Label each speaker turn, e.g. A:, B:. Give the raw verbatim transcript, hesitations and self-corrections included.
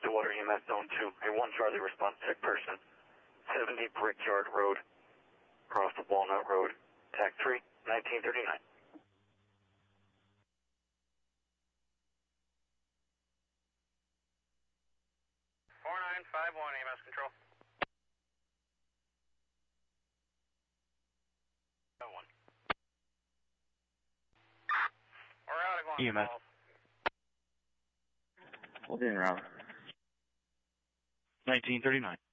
A: Stillwater E M S Zone two. A one Charlie response check person. seventy Brickyard Road. Across the Walnut Road. Tac three, nineteen thirty-nine.
B: four nine five one E M S control. One. We're out of going.
C: E M S.
D: Hold in, Robert.
C: nineteen thirty-nine.